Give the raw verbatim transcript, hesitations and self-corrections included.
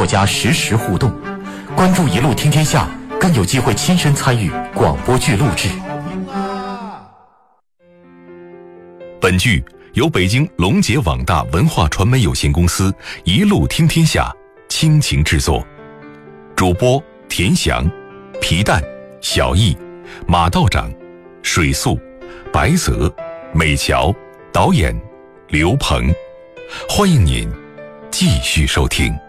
作家实时互动。关注一路听天下，更有机会亲身参与广播剧录制。本剧由北京龙杰网大文化传媒有限公司一路听天下倾情制作，主播田翔、皮蛋、小易、马道长、水素、白泽、美乔，导演刘鹏。欢迎您继续收听。